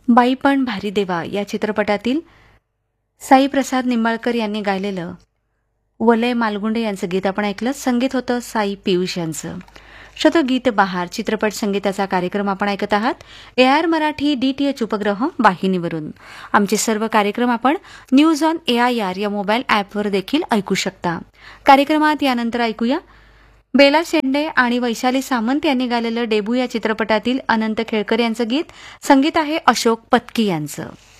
बाई पण भारी देवा या चित्रपटातील साई प्रसाद निंबाळकर यांनी गायलेलं वलय मालगुंडे यांचं गीत आपण ऐकलं. संगीत होतं साई पियुष यांचं. श्रोतो, गीत बहार चित्रपट संगीताचा कार्यक्रम आपण ऐकत आहात AR मराठी DTH उपग्रह वाहिनीवरून. आमचे सर्व कार्यक्रम आपण न्यूज ऑन AIR या मोबाईल ॲपवर देखील ऐकू शकता. कार्यक्रमात यानंतर ऐकूया बेला शेंडे आणि वैशाली सामंत यांनी गायलेलं डेबू या चित्रपटातील अनंत खेळकर यांचं गीत. संगीत आहे अशोक पत्की यांचं.